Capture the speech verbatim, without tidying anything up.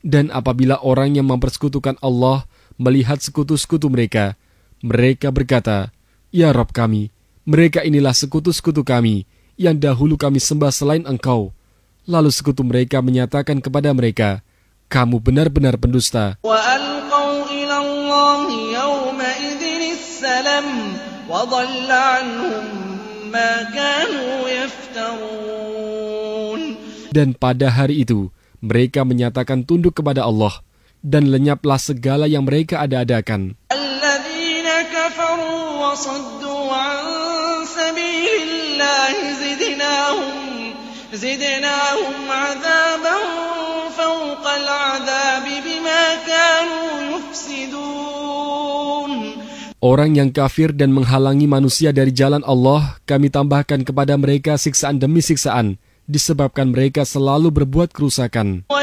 Dan apabila orang yang mempersekutukan Allah melihat sekutu-sekutu mereka, mereka berkata, "Ya Rabb kami, mereka inilah sekutu-sekutu kami yang dahulu kami sembah selain Engkau." Lalu sekutu mereka menyatakan kepada mereka, "Kamu benar-benar pendusta." وَأَلْقَوْا إِلَى اللَّهِ يَوْمَئِذٍ السَّلَمَ وَضَلَّ عَنْهُمْ مَا كَانُوا يَفْتَرُونَ. Dan pada hari itu, mereka menyatakan tunduk kepada Allah, dan lenyaplah segala yang mereka ada-adakan. الَّذِينَ كَفَرُوا وَصَدُّوا عَن سَبِيلِ اللَّهِ زِدْنَاهُمْ زِدْنَاهُمْ عَذَابًا فَوْقَ الْعَذَابِ بِمَا كَانُوا يُفْسِدُونَ. Orang yang kafir dan menghalangi manusia dari jalan Allah, kami tambahkan kepada mereka siksaan demi siksaan, disebabkan mereka selalu berbuat kerusakan.